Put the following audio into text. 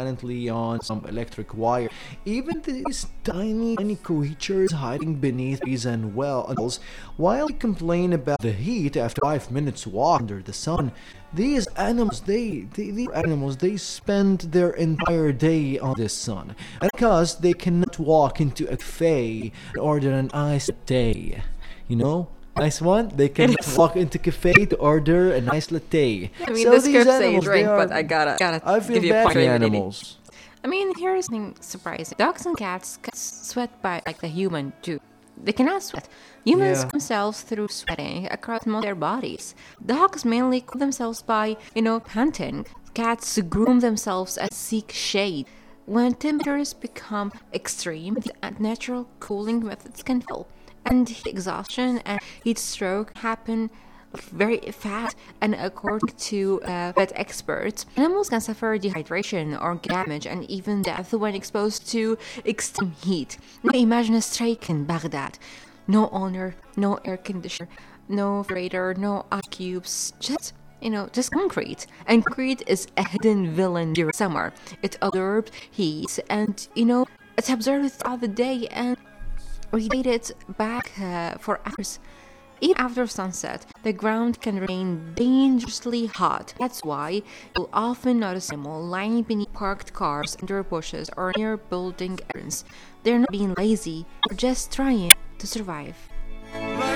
silently on some electric wire. Even these tiny creatures hiding beneath trees and wells, while they complain about the heat after 5 minutes walk under the sun, these animals, they spend their entire day on this sun. And because they cannot walk into a cafe and order an iced latte, you know? Nice one. They can walk into cafe to order a nice latte. I mean, So the these script say animals, drink, they are, but I gotta I feel give you a bad point for the for imitating. animals. I mean, here's something surprising. Dogs and cats sweat by like the human do. They cannot sweat. Humans cool themselves through sweating across most of their bodies. Dogs mainly cool themselves by, panting. Cats groom themselves and seek shade. When temperatures become extreme, the natural cooling methods can fail. And heat exhaustion and heat stroke happen very fast, and according to vet experts, animals can suffer dehydration or damage and even death when exposed to extreme heat. Now imagine a strike in Baghdad. No owner, no air conditioner, no refrigerator, no ice cubes, just concrete. And concrete is a hidden villain during summer. It absorbs heat and, it's absorbed throughout the day and radiated back for hours. Even after sunset, the ground can remain dangerously hot. That's why you'll often notice animals lying beneath parked cars, under bushes, or near building entrance. They're not being lazy, they're just trying to survive.